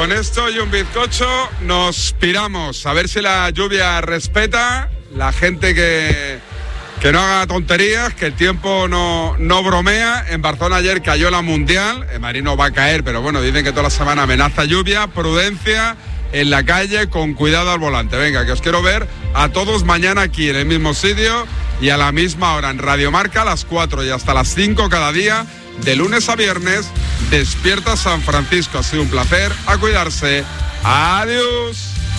con esto y un bizcocho nos piramos. A ver si la lluvia respeta, la gente que no haga tonterías, que el tiempo no bromea. En Barcelona ayer cayó la Mundial, en Madrid no va a caer, pero bueno, dicen que toda la semana amenaza lluvia. Prudencia en la calle, con cuidado al volante. Venga, que os quiero ver a todos mañana aquí en el mismo sitio y a la misma hora en Radio Marca, a las 4 y hasta las 5 cada día, de lunes a viernes. Despierta San Francisco. Ha sido un placer. A cuidarse. Adiós.